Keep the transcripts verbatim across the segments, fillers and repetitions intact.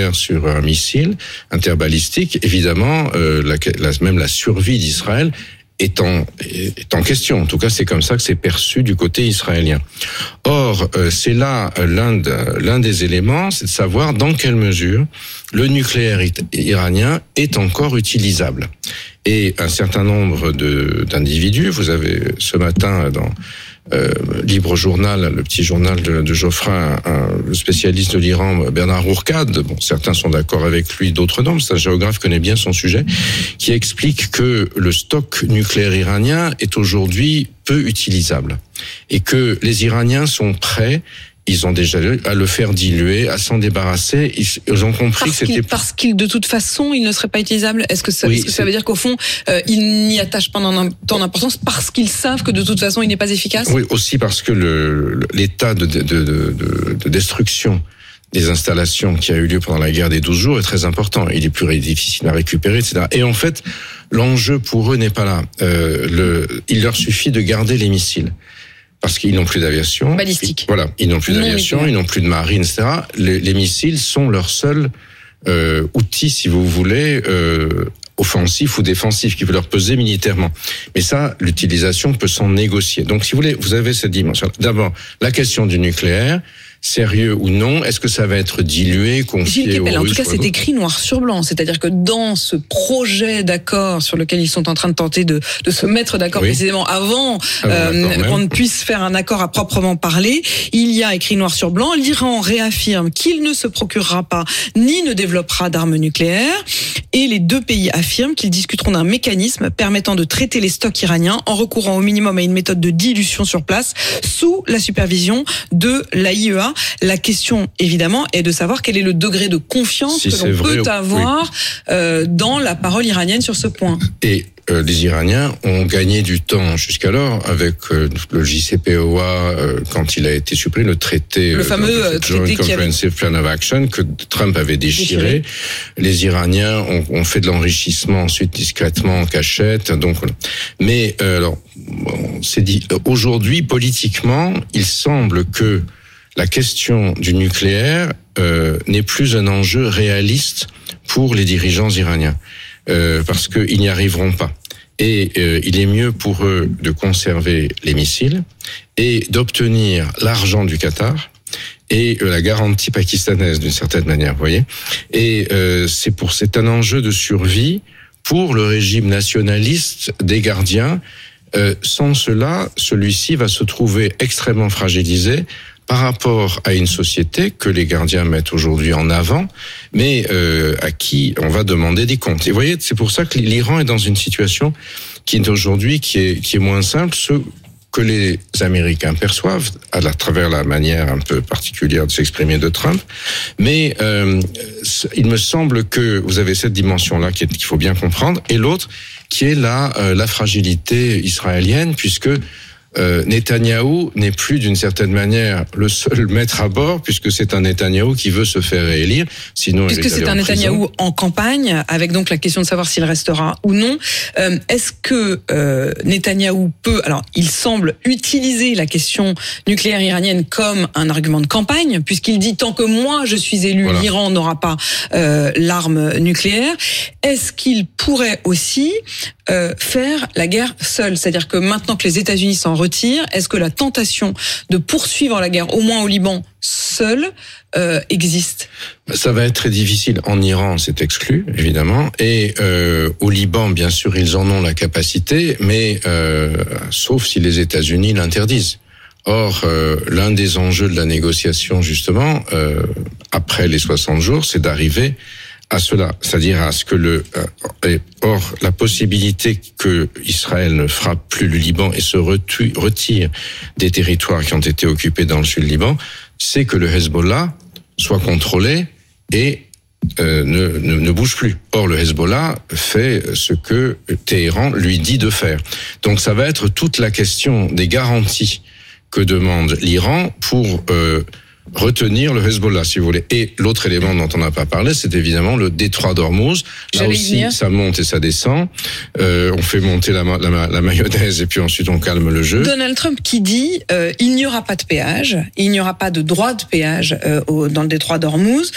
nucléaire sur un missile interbalistique, évidemment, euh, la, la, même la survie d'Israël est en, est en question. En tout cas, c'est comme ça que c'est perçu du côté israélien. Or, euh, c'est là l'un, de, l'un des éléments, c'est de savoir dans quelle mesure le nucléaire iranien est encore utilisable. Et un certain nombre de, d'individus, vous avez ce matin dans euh, Libre Journal, le petit journal de, de Geoffrin, un, le spécialiste de l'Iran, Bernard Rourkad, bon, certains sont d'accord avec lui, d'autres non, c'est un géographe qui connaît bien son sujet, qui explique que le stock nucléaire iranien est aujourd'hui peu utilisable et que les Iraniens sont prêts. Ils ont déjà à le faire diluer, à s'en débarrasser. Ils ont compris parce que c'était... Qu'il, parce qu'il, de toute façon, il ne serait pas utilisable. Est-ce que ça, oui, est-ce que ça veut dire qu'au fond, euh, ils n'y attachent pas tant d'importance parce qu'ils savent que de toute façon, il n'est pas efficace? Oui, aussi parce que le, l'état de, de, de, de, de destruction des installations qui a eu lieu pendant la guerre des douze jours est très important. Il est plus difficile à récupérer, et cetera. Et en fait, l'enjeu pour eux n'est pas là. Euh, le, il leur suffit de garder les missiles. Parce qu'ils n'ont plus d'aviation. Balistique. Voilà, ils n'ont plus d'aviation, non, ils n'ont plus de marine, et cetera. Les, les missiles sont leur seul euh, outil, si vous voulez, euh, offensif ou défensif, qui peut leur peser militairement. Mais ça, l'utilisation peut s'en négocier. Donc, si vous voulez, vous avez cette dimension. D'abord, la question du nucléaire. Sérieux ou non, est-ce que ça va être dilué, confié Gilles Kepel, aux en Russes? tout cas, c'est écrit noir sur blanc. C'est-à-dire que dans ce projet d'accord sur lequel ils sont en train de tenter de, de se mettre d'accord, oui, précisément avant ah, euh, qu'on ne puisse faire un accord à proprement parler, il y a écrit noir sur blanc, l'Iran réaffirme qu'il ne se procurera pas ni ne développera d'armes nucléaires, et les deux pays affirment qu'ils discuteront d'un mécanisme permettant de traiter les stocks iraniens en recourant au minimum à une méthode de dilution sur place sous la supervision de l'A I E A. La question, évidemment, est de savoir quel est le degré de confiance si que l'on peut avoir oui. euh, dans la parole iranienne sur ce point. Et euh, les Iraniens ont gagné du temps jusqu'alors avec euh, le J C P O A euh, quand il a été supprimé, le traité, le fameux euh, traité Joint Comprehensive avait... Plan of Action que Trump avait déchiré. déchiré. Les Iraniens ont, ont fait de l'enrichissement ensuite discrètement en cachette. Donc, mais euh, alors, bon, c'est dit aujourd'hui politiquement, il semble que la question du nucléaire euh, n'est plus un enjeu réaliste pour les dirigeants iraniens, euh, parce qu'ils n'y arriveront pas. Et euh, il est mieux pour eux de conserver les missiles et d'obtenir l'argent du Qatar et euh, la garantie pakistanaise d'une certaine manière, vous voyez. Et euh, c'est pour c'est un enjeu de survie pour le régime nationaliste des gardiens. Euh, sans cela, celui-ci va se trouver extrêmement fragilisé par rapport à une société que les gardiens mettent aujourd'hui en avant, mais euh, à qui on va demander des comptes. Et vous voyez, c'est pour ça que l'Iran est dans une situation qui est aujourd'hui qui est qui est moins simple, ce que les Américains perçoivent à, la, à travers la manière un peu particulière de s'exprimer de Trump. Mais euh, il me semble que vous avez cette dimension-là qu'il faut bien comprendre, et l'autre qui est la euh, la fragilité israélienne, puisque Euh, Netanyahou n'est plus d'une certaine manière le seul maître à bord, puisque c'est un Netanyahou qui veut se faire réélire. Sinon, puisque c'est un Netanyahou en campagne, avec donc la question de savoir s'il restera ou non. Euh, est-ce que euh, Netanyahou peut, alors il semble utiliser la question nucléaire iranienne comme un argument de campagne, puisqu'il dit tant que moi je suis élu, voilà, l'Iran n'aura pas euh, l'arme nucléaire. Est-ce qu'il pourrait aussi euh, faire la guerre seul, c'est-à-dire que maintenant que les États-Unis s'en retirent, est-ce que la tentation de poursuivre la guerre, au moins au Liban, seul, euh, existe? Ça va être très difficile. En Iran, c'est exclu, évidemment. Et euh, au Liban, bien sûr, ils en ont la capacité, mais euh, sauf si les États-Unis l'interdisent. Or, euh, l'un des enjeux de la négociation, justement, euh, après les soixante jours, c'est d'arriver à cela, c'est-à-dire à ce que le euh, or la possibilité que Israël ne frappe plus le Liban et se retu, retire des territoires qui ont été occupés dans le sud du Liban, c'est que le Hezbollah soit contrôlé et euh, ne, ne, ne bouge plus. Or le Hezbollah fait ce que Téhéran lui dit de faire. Donc ça va être toute la question des garanties que demande l'Iran pour euh, retenir le Hezbollah, si vous voulez. Et l'autre élément dont on n'a pas parlé, c'est évidemment le détroit d'Ormuz. Là J'allais aussi, ça monte et ça descend. Euh, on fait monter la, la, la mayonnaise et puis ensuite on calme le jeu. Donald Trump qui dit euh, il n'y aura pas de péage, il n'y aura pas de droit de péage euh, au, dans le détroit d'Ormuz,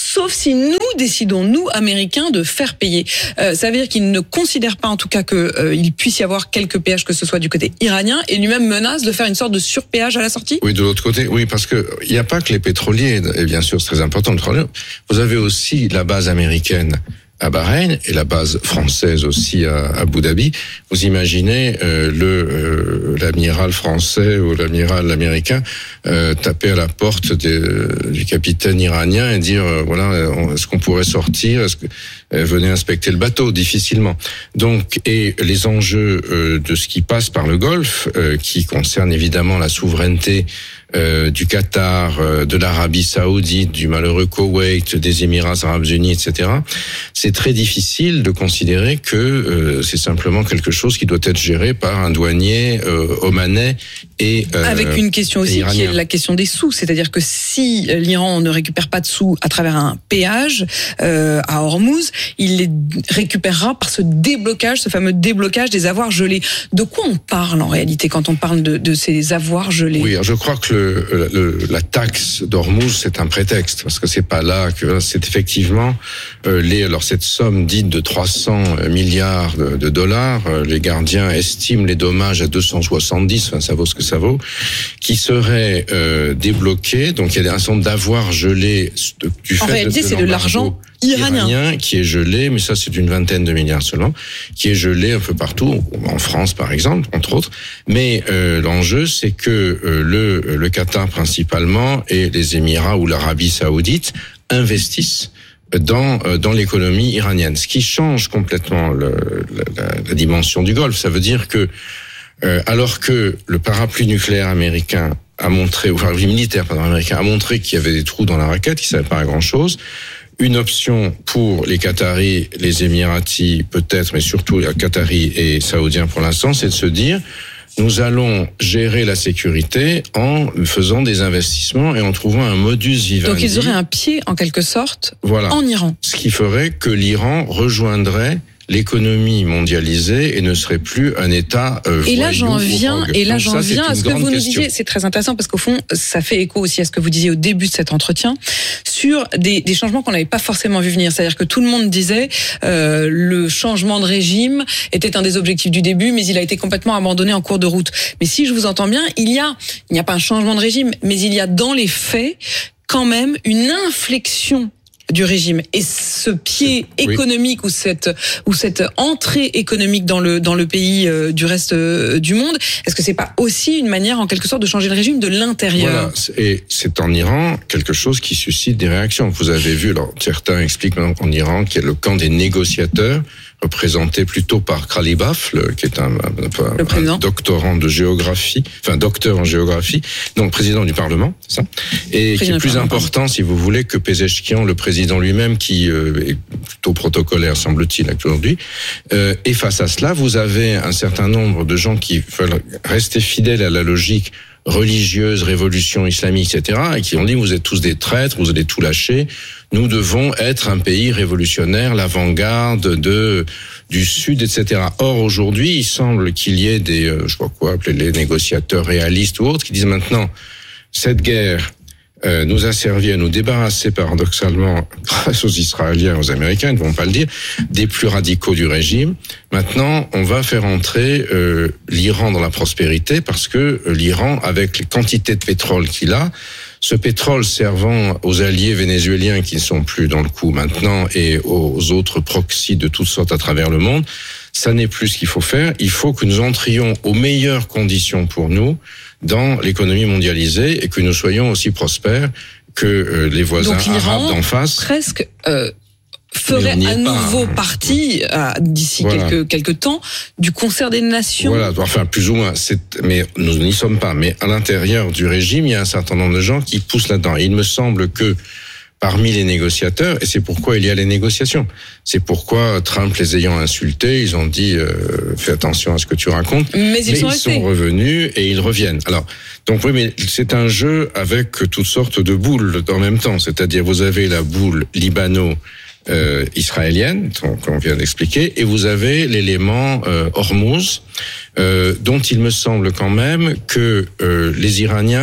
sauf si nous décidons, nous, Américains, de faire payer. Euh, ça veut dire qu'il ne considère pas, en tout cas, qu'il euh, puisse y avoir quelques péages, que ce soit du côté iranien, et lui-même menace de faire une sorte de surpéage à la sortie. Oui, de l'autre côté, oui, parce que il n'y a pas que les pétroliers, et bien sûr, c'est très important. Vous avez aussi la base américaine à Bahreïn et la base française aussi à Abu Dhabi. Vous imaginez euh, le euh, l'amiral français ou l'amiral américain euh, taper à la porte des, du capitaine iranien et dire euh, voilà, est-ce qu'on pourrait sortir, est-ce que euh, venez inspecter le bateau, difficilement. Donc, et les enjeux euh, de ce qui passe par le Golfe, euh, qui concerne évidemment la souveraineté Euh, du Qatar, euh, de l'Arabie Saoudite, du malheureux Koweït, des Émirats Arabes Unis, et cetera. C'est très difficile de considérer que euh, c'est simplement quelque chose qui doit être géré par un douanier euh, omanais et euh, avec une question aussi qui est la question des sous, c'est-à-dire que si l'Iran ne récupère pas de sous à travers un péage euh, à Hormuz, il les récupérera par ce déblocage, ce fameux déblocage des avoirs gelés. De quoi on parle en réalité quand on parle de, de ces avoirs gelés? Oui, je crois que le Le, le, la taxe d'Hormuz, c'est un prétexte, parce que c'est pas là que c'est effectivement euh, les. Alors cette somme dite de trois cents milliards de, de dollars, euh, les gardiens estiment les dommages à deux cent soixante-dix, enfin ça vaut ce que ça vaut, qui seraient euh, débloqués. Donc il y a un certain nombre d'avoirs gelés de, du fait. En réalité, de, de c'est de l'argent iranien. iranien qui est gelé, mais ça c'est une vingtaine de milliards seulement, qui est gelé un peu partout, en France par exemple, entre autres. Mais euh, l'enjeu, c'est que euh, le le Qatar principalement et les Émirats ou l'Arabie Saoudite investissent dans dans l'économie iranienne, ce qui change complètement le, la, la dimension du Golfe. Ça veut dire que euh, alors que le parapluie nucléaire américain a montré, ou enfin le militaire pardon américain a montré qu'il y avait des trous dans la raquette, qu'il ne servait pas à grand chose. Une option pour les Qataris, les Émiratis peut-être, mais surtout les Qataris et Saoudiens pour l'instant, c'est de se dire nous allons gérer la sécurité en faisant des investissements et en trouvant un modus vivendi. Donc ils auraient un pied, en quelque sorte, voilà, en Iran. Ce qui ferait que l'Iran rejoindrait l'économie mondialisée et ne serait plus un État euh, et là j'en viens et là j'en ça, viens à ce que vous nous question. disiez, c'est très intéressant parce qu'au fond ça fait écho aussi à ce que vous disiez au début de cet entretien sur des, des changements qu'on n'avait pas forcément vu venir, c'est-à-dire que tout le monde disait euh, le changement de régime était un des objectifs du début mais il a été complètement abandonné en cours de route. Mais si je vous entends bien, il y a il n'y a pas un changement de régime mais il y a dans les faits quand même une inflexion du régime. Et ce pied économique, oui, ou cette ou cette entrée économique dans le dans le pays euh, du reste euh, du monde, est-ce que c'est pas aussi une manière en quelque sorte de changer le régime de l'intérieur? Voilà. Et c'est en Iran quelque chose qui suscite des réactions. Vous avez vu, alors certains expliquent maintenant en Iran qu'il y a le camp des négociateurs représenté plutôt par Khalibaf, le, qui est un, un, un doctorant de géographie, enfin docteur en géographie, donc président du Parlement, c'est ça, et président qui est plus important, si vous voulez, que Pezeshkian, le président lui-même, qui euh, est plutôt protocolaire, semble-t-il, actuellement. Euh, et face à cela, vous avez un certain nombre de gens qui veulent rester fidèles à la logique religieuse, révolution islamique, et cetera, et qui ont dit vous êtes tous des traîtres, vous allez tout lâcher. Nous devons être un pays révolutionnaire, l'avant-garde de du Sud, et cetera. Or aujourd'hui, il semble qu'il y ait des, euh, je sais pas quoi, appeler les négociateurs réalistes ou autres, qui disent maintenant cette guerre euh, nous a servi à nous débarrasser paradoxalement, grâce aux Israéliens, aux Américains, ils ne vont pas le dire, des plus radicaux du régime. Maintenant, on va faire entrer euh, l'Iran dans la prospérité parce que euh, l'Iran, avec les quantités de pétrole qu'il a, ce pétrole servant aux alliés vénézuéliens qui ne sont plus dans le coup maintenant et aux autres proxys de toutes sortes à travers le monde, ça n'est plus ce qu'il faut faire. Il faut que nous entrions aux meilleures conditions pour nous dans l'économie mondialisée et que nous soyons aussi prospères que euh, les voisins Donc, arabes d'en face. Presque euh, ferait à nouveau pas. partie euh, d'ici voilà. quelques quelques temps du concert des nations. Voilà, enfin plus ou moins. C'est, mais nous n'y sommes pas. Mais à l'intérieur du régime, il y a un certain nombre de gens qui poussent là-dedans. Et il me semble que parmi les négociateurs, et c'est pourquoi il y a les négociations. C'est pourquoi Trump les ayant insultés, ils ont dit euh, fais attention à ce que tu racontes. Mais ils, mais sont, ils sont revenus et ils reviennent. Alors donc oui, mais c'est un jeu avec toutes sortes de boules en même temps. C'est-à-dire vous avez la boule libano Euh, israélienne, qu'on vient d'expliquer, et vous avez l'élément euh, Hormuz, euh, dont il me semble quand même que euh, les Iraniens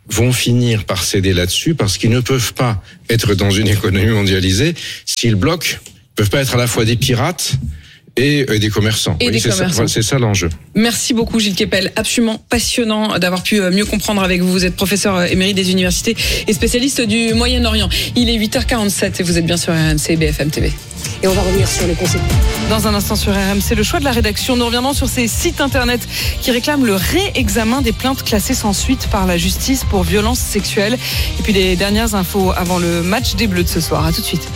vont finir par céder là-dessus parce qu'ils ne peuvent pas être dans une économie mondialisée s'ils bloquent, ils peuvent pas être à la fois des pirates et des commerçants. Et oui, des c'est commerçants. Ça, c'est ça l'enjeu. Merci beaucoup Gilles Kepel, absolument passionnant d'avoir pu mieux comprendre avec vous. Vous êtes professeur émérite des universités et spécialiste du Moyen-Orient. Il est huit heures quarante-sept et vous êtes bien sur R M C B F M T V. Et on va revenir sur les conséquences. Dans un instant sur R M C, le choix de la rédaction. Nous reviendrons sur ces sites internet qui réclament le réexamen des plaintes classées sans suite par la justice pour violences sexuelles. Et puis les dernières infos avant le match des Bleus de ce soir. À tout de suite.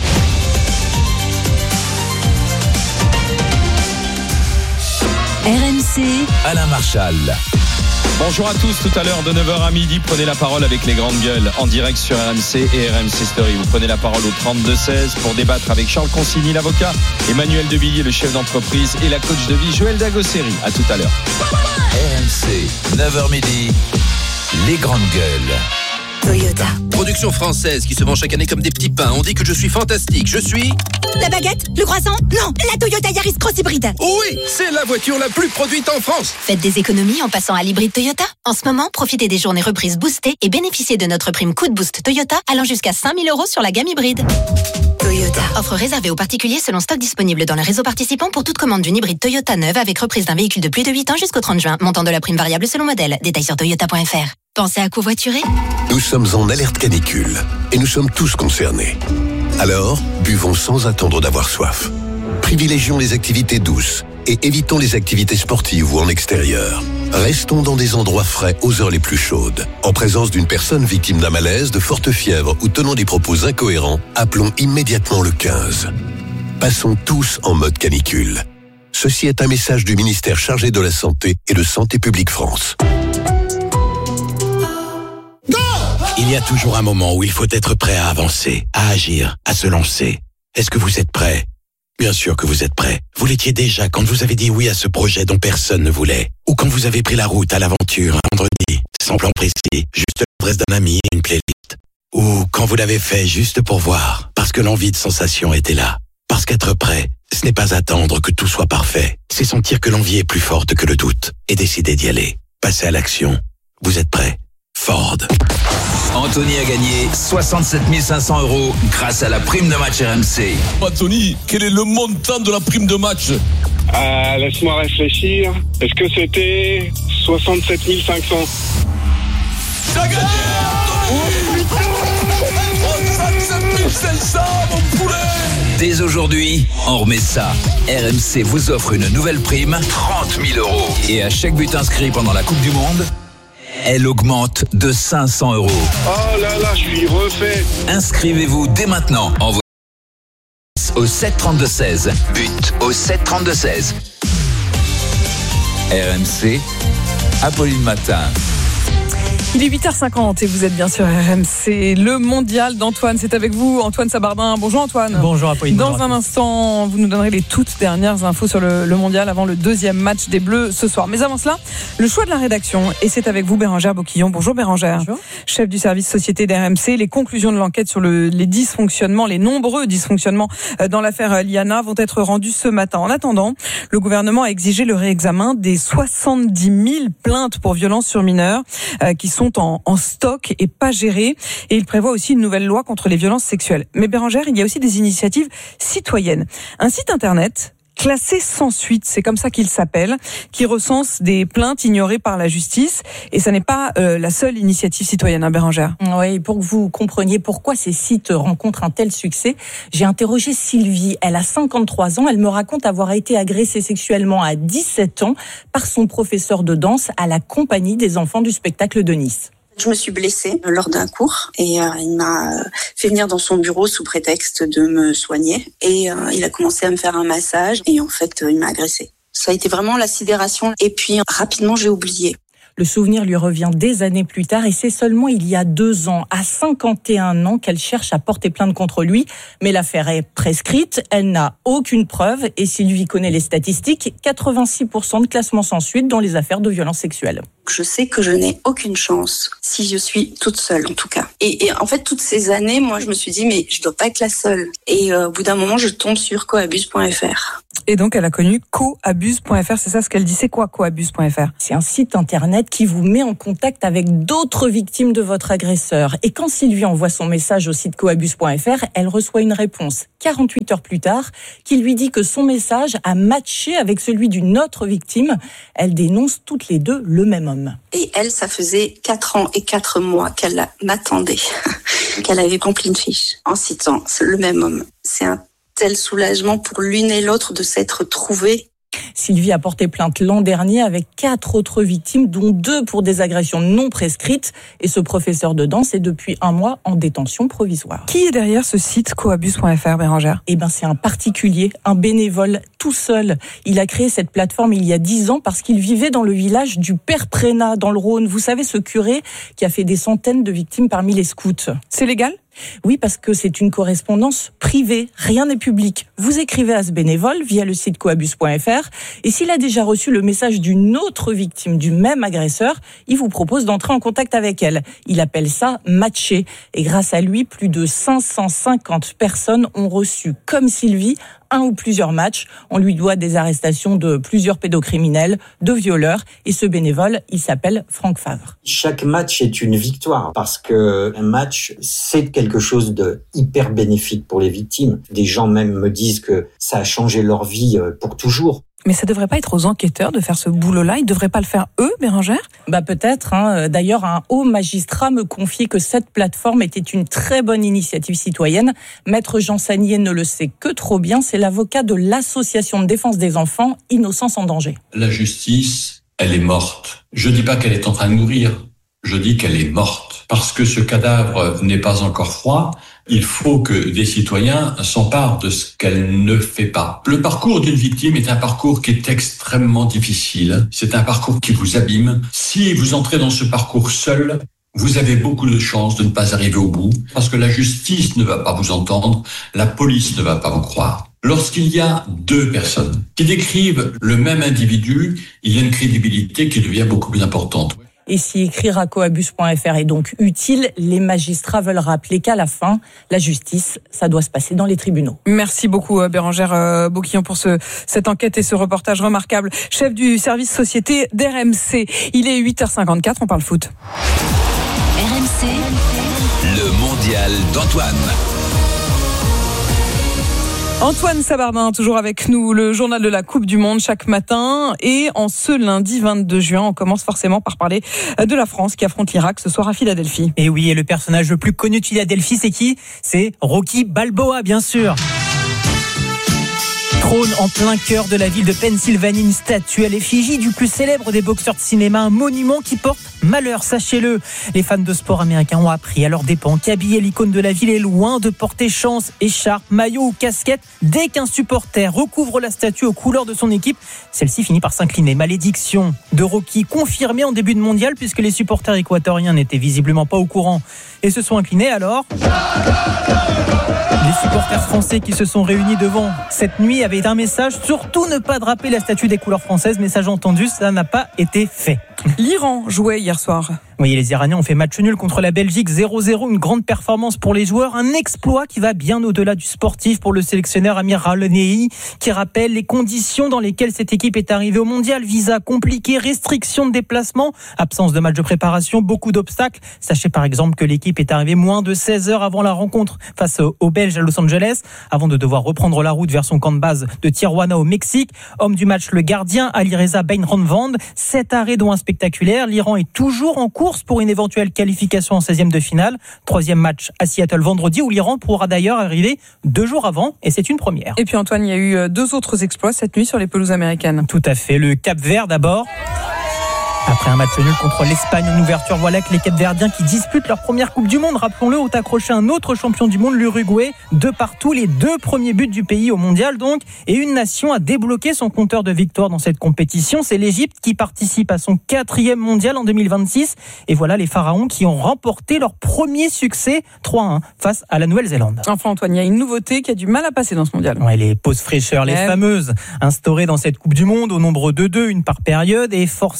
R M C, Alain Marchal. Bonjour à tous, tout à l'heure de neuf heures à midi, prenez la parole avec les grandes gueules en direct sur R M C et R M C Story. Vous prenez la parole au trente-deux seize pour débattre avec Charles Consigny, l'avocat, Emmanuel Devilliers, le chef d'entreprise, et la coach de vie, Joël Dagosseri. À tout à l'heure. R M C, neuf heures midi, les grandes gueules. Toyota. Production française qui se vend chaque année comme des petits pains. On dit que je suis fantastique. Je suis... La baguette? Le croissant? Non, la Toyota Yaris Cross Hybride. Oui, c'est la voiture la plus produite en France. Faites des économies en passant à l'hybride Toyota. En ce moment, profitez des journées reprises boostées et bénéficiez de notre prime coup de boost Toyota allant jusqu'à cinq mille euros sur la gamme hybride. Toyota. Offre réservée aux particuliers selon stock disponible dans le réseau participant pour toute commande d'une hybride Toyota neuve avec reprise d'un véhicule de plus de huit ans jusqu'au trente juin. Montant de la prime variable selon modèle. Détails sur toyota point f r. Pensez à covoiturer? Nous sommes en alerte canicule et nous sommes tous concernés. Alors, buvons sans attendre d'avoir soif. Privilégions les activités douces et évitons les activités sportives ou en extérieur. Restons dans des endroits frais aux heures les plus chaudes. En présence d'une personne victime d'un malaise, de forte fièvre ou tenant des propos incohérents, appelons immédiatement le quinze. Passons tous en mode canicule. Ceci est un message du ministère chargé de la Santé et de Santé publique France. Il y a toujours un moment où il faut être prêt à avancer, à agir, à se lancer. Est-ce que vous êtes prêt? Bien sûr que vous êtes prêt. Vous l'étiez déjà quand vous avez dit oui à ce projet dont personne ne voulait. Ou quand vous avez pris la route à l'aventure un vendredi, sans plan précis, juste l'adresse d'un ami et une playlist. Ou quand vous l'avez fait juste pour voir, parce que l'envie de sensation était là. Parce qu'être prêt, ce n'est pas attendre que tout soit parfait. C'est sentir que l'envie est plus forte que le doute et décider d'y aller. Passer à l'action. Vous êtes prêt? Ford. Anthony a gagné soixante-sept mille cinq cents euros grâce à la prime de match R M C. Anthony, quel est le montant de la prime de match? euh, Laisse-moi réfléchir. Est-ce que c'était soixante-sept mille cinq cents? T'as gagné, Anthony! soixante-sept mille cinq cents, mon poulet! Dès aujourd'hui, on remet ça. R M C vous offre une nouvelle prime, trente mille euros. Et à chaque but inscrit pendant la Coupe du Monde, elle augmente de cinq cents euros. Oh là là, je suis refait. Inscrivez-vous dès maintenant. Envoyez au sept trente-deux seize. But au sept trente-deux seize. R M C, Apolline Matin. Il est huit heures cinquante et vous êtes bien sur R M C. Le mondial d'Antoine, c'est avec vous, Antoine Sabardin. Bonjour Antoine. Bonjour Apolline. Dans bonjour un instant, vous nous donnerez les toutes dernières infos sur le, le mondial avant le deuxième match des Bleus ce soir. Mais avant cela, le choix de la rédaction. Et c'est avec vous Bérangère Boquillon. Bonjour Bérangère. Bonjour. Chef du service société d'R M C. Les conclusions de l'enquête sur le, les dysfonctionnements, les nombreux dysfonctionnements dans l'affaire Liana vont être rendus ce matin. En attendant, le gouvernement a exigé le réexamen des soixante-dix mille plaintes pour violences sur mineurs euh, qui sont en, en stock et pas gérées. Et il prévoit aussi une nouvelle loi contre les violences sexuelles. Mais Bérangère, il y a aussi des initiatives citoyennes. Un site internet classé sans suite, c'est comme ça qu'il s'appelle, qui recense des plaintes ignorées par la justice. Et ça n'est pas euh, la seule initiative citoyenne, hein, Bérangère. Oui, pour que vous compreniez pourquoi ces sites rencontrent un tel succès, j'ai interrogé Sylvie. Elle a cinquante-trois ans. Elle me raconte avoir été agressée sexuellement à dix-sept ans par son professeur de danse à la compagnie des enfants du spectacle de Nice. Je me suis blessée lors d'un cours et euh, il m'a fait venir dans son bureau sous prétexte de me soigner et euh, il a commencé à me faire un massage et en fait euh, il m'a agressée. Ça a été vraiment la sidération et puis rapidement j'ai oublié. Le souvenir lui revient des années plus tard et c'est seulement il y a deux ans, à cinquante et un ans, qu'elle cherche à porter plainte contre lui. Mais l'affaire est prescrite, elle n'a aucune preuve et Sylvie connaît les statistiques, quatre-vingt-six pour cent de classement sans suite dans les affaires de violences sexuelles. je sais que je n'ai aucune chance si je suis toute seule, en tout cas. Et, et en fait, toutes ces années, moi, je me suis dit, mais je dois pas être la seule. Et euh, au bout d'un moment, je tombe sur coabuse point f r. Et donc, elle a connu coabuse point f r, c'est ça ce qu'elle dit. C'est quoi coabuse point f r ? C'est un site internet qui vous met en contact avec d'autres victimes de votre agresseur. Et quand Sylvie envoie son message au site coabuse point f r, elle reçoit une réponse quarante-huit heures plus tard qui lui dit que son message a matché avec celui d'une autre victime. Elle dénonce toutes les deux le même homme. Et elle, ça faisait quatre ans et quatre mois qu'elle m'attendait, qu'elle avait rempli une fiche en citant le même homme. C'est un tel soulagement pour l'une et l'autre de s'être trouvées. Sylvie a porté plainte l'an dernier avec quatre autres victimes, dont deux pour des agressions non prescrites. Et ce professeur de danse est depuis un mois en détention provisoire. Qui est derrière ce site coabuse point f r, Bérangère ? Eh ben, c'est un particulier, un bénévole, tout seul. Il a créé cette plateforme il y a dix ans parce qu'il vivait dans le village du Père Prénat, dans le Rhône. Vous savez, ce curé qui a fait des centaines de victimes parmi les scouts. C'est légal ? Oui, parce que c'est une correspondance privée, rien n'est public. Vous écrivez à ce bénévole via le site coabuse point f r et s'il a déjà reçu le message d'une autre victime du même agresseur, il vous propose d'entrer en contact avec elle. Il appelle ça matcher et grâce à lui, plus de cinq cent cinquante personnes ont reçu, comme Sylvie, un ou plusieurs matchs. On lui doit des arrestations de plusieurs pédocriminels, de violeurs. Et ce bénévole, il s'appelle Franck Favre. Chaque match est une victoire parce que un match, c'est quelque chose de hyper bénéfique pour les victimes. Des gens même me disent que ça a changé leur vie pour toujours. Mais ça devrait pas être aux enquêteurs de faire ce boulot-là. Ils devraient pas le faire eux, Bérangère ? Bah peut-être. Hein. D'ailleurs, un haut magistrat me confiait que cette plateforme était une très bonne initiative citoyenne. Maître Jean Sagnier ne le sait que trop bien. C'est l'avocat de l'association de défense des enfants Innocence en danger. La justice, elle est morte. Je dis pas qu'elle est en train de mourir. Je dis qu'elle est morte. Parce que ce cadavre n'est pas encore froid, il faut que des citoyens s'emparent de ce qu'elle ne fait pas. Le parcours d'une victime est un parcours qui est extrêmement difficile. C'est un parcours qui vous abîme. Si vous entrez dans ce parcours seul, vous avez beaucoup de chances de ne pas arriver au bout, parce que la justice ne va pas vous entendre, la police ne va pas vous croire. Lorsqu'il y a deux personnes qui décrivent le même individu, il y a une crédibilité qui devient beaucoup plus importante. Et si écrire à coabuse point f r est donc utile, les magistrats veulent rappeler qu'à la fin, la justice, ça doit se passer dans les tribunaux. Merci beaucoup Bérangère Boquillon pour ce, cette enquête et ce reportage remarquable. Chef du service société d'R M C. Il est huit heures cinquante-quatre, on parle foot. R M C. Le mondial d'Antoine. Antoine Sabardin, toujours avec nous, le journal de la Coupe du Monde chaque matin. Et en ce lundi vingt-deux juin, on commence forcément par parler de la France qui affronte l'Irak ce soir à Philadelphie. Et oui, et le personnage le plus connu de Philadelphie, c'est qui ? C'est Rocky Balboa, bien sûr. Trône en plein cœur de la ville de Pennsylvanie, une statue à l'effigie du plus célèbre des boxeurs de cinéma, un monument qui porte malheur, sachez-le. Les fans de sport américains ont appris à leurs dépens qu'habiller l'icône de la ville est loin de porter chance. Écharpe, maillot ou casquette, dès qu'un supporter recouvre la statue aux couleurs de son équipe, celle-ci finit par s'incliner. Malédiction de Rocky confirmée en début de mondial, puisque les supporters équatoriens n'étaient visiblement pas au courant et se sont inclinés. Alors, les supporters français qui se sont réunis devant cette nuit avaient un message: surtout ne pas draper la statue des couleurs françaises. Message entendu, ça n'a pas été fait. L'Iran jouait hier soir. Oui, les Iraniens ont fait match nul contre la Belgique, zéro zéro, une grande performance pour les joueurs, un exploit qui va bien au-delà du sportif pour le sélectionneur Amir Al-Nehi, qui rappelle les conditions dans lesquelles cette équipe est arrivée au mondial: visa compliqué, restriction de déplacement, absence de match de préparation, beaucoup d'obstacles. Sachez par exemple que l'équipe est arrivée moins de seize heures avant la rencontre face aux Belges à Los Angeles, avant de devoir reprendre la route vers son camp de base de Tijuana au Mexique. Homme du match, le gardien Alireza Beinronvand, sept arrêts dont un spectaculaire. L'Iran est toujours en cours pour une éventuelle qualification en seizième de finale. Troisième match à Seattle vendredi, où l'Iran pourra d'ailleurs arriver deux jours avant, et c'est une première. Et puis Antoine, il y a eu deux autres exploits cette nuit sur les pelouses américaines. Tout à fait, le Cap-Vert d'abord. Après un match nul contre l'Espagne en ouverture, voilà que les Capverdiens qui disputent leur première Coupe du Monde, rappelons-le, ont accroché un autre champion du monde, l'Uruguay, de partout, les deux premiers buts du pays au mondial donc, et une nation a débloqué son compteur de victoires dans cette compétition, c'est l'Égypte qui participe à son quatrième mondial en deux mille vingt-six, et voilà les Pharaons qui ont remporté leur premier succès trois à un face à la Nouvelle-Zélande. Enfin Antoine, il y a une nouveauté qui a du mal à passer dans ce mondial. Ouais, les pauses fraîcheurs, les ouais. fameuses, instaurées dans cette Coupe du Monde au nombre de deux, une par période, et forcé de constater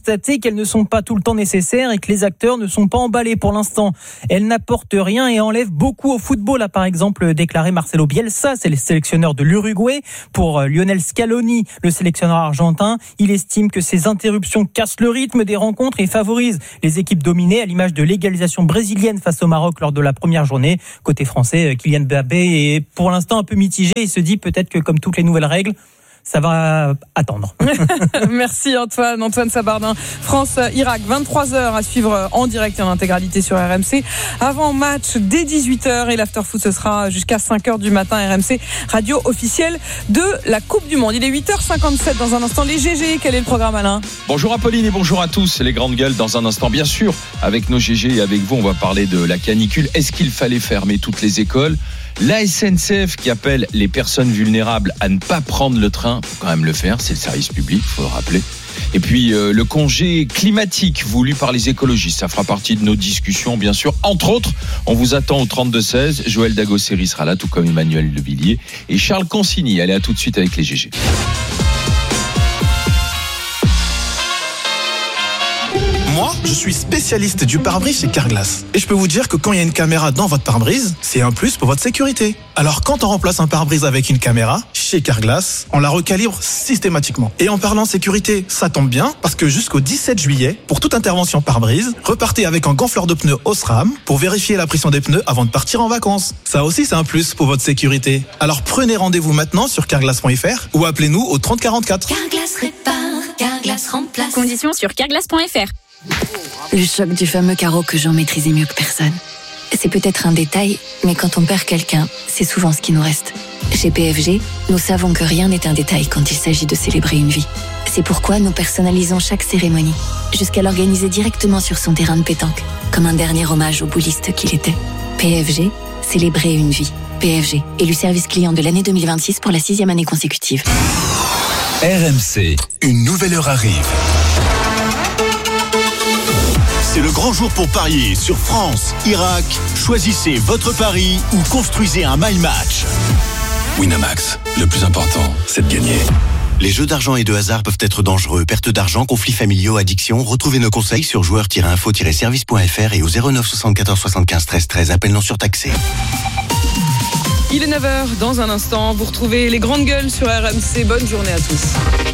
constaté qu'elles ne sont pas tout le temps nécessaires et que les acteurs ne sont pas emballés pour l'instant. Elles n'apportent rien et enlèvent beaucoup au football, a par exemple déclaré Marcelo Bielsa, c'est le sélectionneur de l'Uruguay. Pour Lionel Scaloni, le sélectionneur argentin, il estime que ces interruptions cassent le rythme des rencontres et favorisent les équipes dominées, à l'image de l'égalisation brésilienne face au Maroc lors de la première journée. Côté français, Kylian Mbappé est pour l'instant un peu mitigé. Il se dit peut-être que comme toutes les nouvelles règles, ça va attendre. Merci Antoine, Antoine Sabardin. France-Irak, vingt-trois heures à suivre en direct et en intégralité sur R M C. Avant match dès dix-huit heures et l'after-foot ce sera jusqu'à cinq heures du matin. R M C, radio officielle de la Coupe du Monde. Il est huit heures cinquante-sept dans un instant. Les G G, quel est le programme, Alain ? Bonjour Apolline et bonjour à tous. Les grandes gueules dans un instant. Bien sûr, avec nos G G et avec vous, on va parler de la canicule. Est-ce qu'il fallait fermer toutes les écoles ? La S N C F qui appelle les personnes vulnérables à ne pas prendre le train, faut quand même le faire, c'est le service public, faut le rappeler. Et puis euh, le congé climatique voulu par les écologistes, ça fera partie de nos discussions bien sûr. Entre autres, on vous attend au trente-deux seize, Joël Dagosseri sera là, tout comme Emmanuel Levillier et Charles Consigny. Allez, à tout de suite avec les G G. Moi, je suis spécialiste du pare-brise chez Carglass. Et je peux vous dire que quand il y a une caméra dans votre pare-brise, c'est un plus pour votre sécurité. Alors quand on remplace un pare-brise avec une caméra, chez Carglass, on la recalibre systématiquement. Et en parlant sécurité, ça tombe bien, parce que jusqu'au dix-sept juillet, pour toute intervention pare-brise, repartez avec un gonfleur de pneus Osram pour vérifier la pression des pneus avant de partir en vacances. Ça aussi, c'est un plus pour votre sécurité. Alors prenez rendez-vous maintenant sur carglass point f r ou appelez-nous au trente quarante-quatre. Carglass répare, Carglass remplace. Conditions sur carglass point f r. Le choc du fameux carreau que Jean maîtrisait mieux que personne. C'est peut-être un détail, mais quand on perd quelqu'un, c'est souvent ce qui nous reste. Chez P F G, nous savons que rien n'est un détail quand il s'agit de célébrer une vie. C'est pourquoi nous personnalisons chaque cérémonie, jusqu'à l'organiser directement sur son terrain de pétanque, comme un dernier hommage au bouliste qu'il était. P F G, célébrer une vie. P F G, élu service client de l'année deux mille vingt-six pour la sixième année consécutive. R M C, une nouvelle heure arrive. C'est le grand jour pour parier sur France, Irak. Choisissez votre pari ou construisez un my match. Winamax, le plus important, c'est de gagner. Les jeux d'argent et de hasard peuvent être dangereux. Perte d'argent, conflits familiaux, addiction. Retrouvez nos conseils sur joueurs tiret info tiret service point f r et au zéro neuf soixante-quatorze soixante-quinze treize treize. Appel non surtaxé. Il est neuf heures. Dans un instant, vous retrouvez les grandes gueules sur R M C. Bonne journée à tous.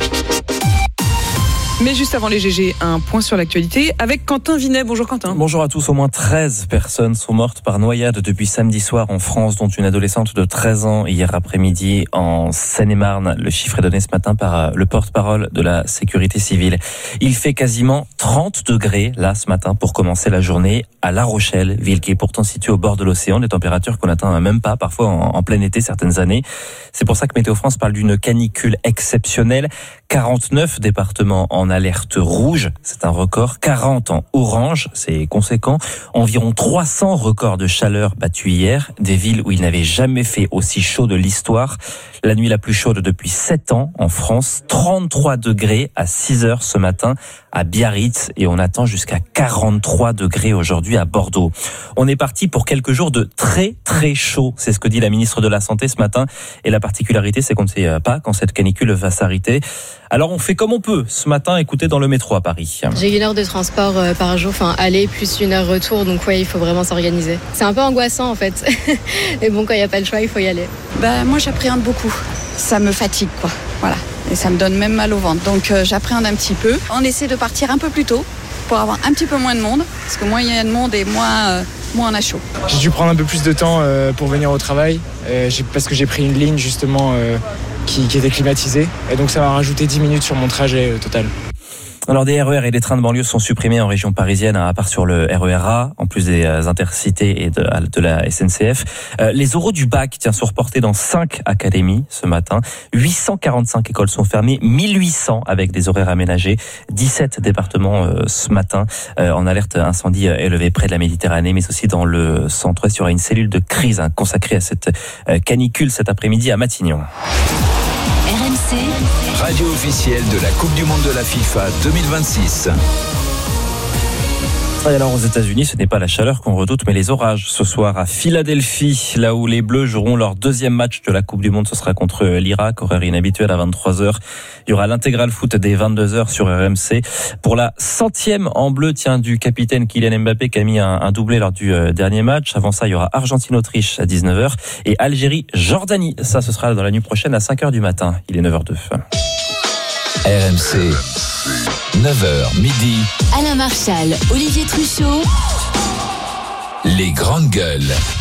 Mais juste avant les G G, un point sur l'actualité avec Quentin Vinet. Bonjour Quentin. Bonjour à tous. Au moins treize personnes sont mortes par noyade depuis samedi soir en France, dont une adolescente de treize ans hier après-midi en Seine-et-Marne. Le chiffre est donné ce matin par le porte-parole de la sécurité civile. Il fait quasiment trente degrés là ce matin pour commencer la journée à La Rochelle, ville qui est pourtant située au bord de l'océan, des températures qu'on n'atteint même pas parfois en, en plein été certaines années. C'est pour ça que Météo France parle d'une canicule exceptionnelle. quarante-neuf départements en alerte rouge, c'est un record. quarante en orange, c'est conséquent. Environ trois cents records de chaleur battus hier. Des villes où il n'avait jamais fait aussi chaud de l'histoire. La nuit la plus chaude depuis sept ans en France. trente-trois degrés à six heures ce matin à Biarritz. Et on attend jusqu'à quarante-trois degrés aujourd'hui à Bordeaux. On est parti pour quelques jours de très très chaud. C'est ce que dit la ministre de la Santé ce matin. Et la particularité, c'est qu'on ne sait pas quand cette canicule va s'arrêter. Alors on fait comme on peut. Ce matin, écoutez dans le métro à Paris. J'ai une heure de transport par jour, enfin aller plus une heure retour, donc ouais, il faut vraiment s'organiser. C'est un peu angoissant en fait. Mais bon, quand il n'y a pas le choix, il faut y aller. Bah moi j'appréhende beaucoup. Ça me fatigue quoi. Voilà. Et ça me donne même mal au ventre. Donc euh, j'appréhende un petit peu. On essaie de partir un peu plus tôt pour avoir un petit peu moins de monde. Parce que moins il y a de monde et moins, euh, moins on a chaud. J'ai dû prendre un peu plus de temps euh, pour venir au travail. Euh, j'ai, parce que j'ai pris une ligne justement euh, qui, qui était climatisée. Et donc ça m'a rajouté dix minutes sur mon trajet euh, total. Alors des R E R et des trains de banlieue sont supprimés en région parisienne, à part sur le R E R A, en plus des intercités et de, de la S N C F. Euh, les oraux du bac tiens, sont reportés dans cinq académies ce matin. huit cent quarante-cinq écoles sont fermées, mille huit cents avec des horaires aménagés. dix-sept départements euh, ce matin euh, en alerte incendie euh, élevée près de la Méditerranée, mais aussi dans le centre-ouest. Il y aura une cellule de crise hein, consacrée à cette euh, canicule cet après-midi à Matignon. R M C, radio officielle de la Coupe du Monde de la FIFA deux mille vingt-six. Et alors aux États-Unis, ce n'est pas la chaleur qu'on redoute, mais les orages. Ce soir à Philadelphie, là où les Bleus joueront leur deuxième match de la Coupe du Monde, ce sera contre l'Irak, horaire inhabituel à vingt-trois heures. Il y aura l'intégral foot dès vingt-deux heures sur R M C. Pour la centième en bleu, tiens, du capitaine Kylian Mbappé qui a mis un, un doublé lors du euh, dernier match. Avant ça, il y aura Argentine-Autriche à dix-neuf heures et Algérie-Jordanie. Ça, ce sera dans la nuit prochaine à cinq heures du matin. Il est neuf heures deux. R M C, neuf heures midi. Alain Marchal, Olivier Truchot. Les grandes gueules.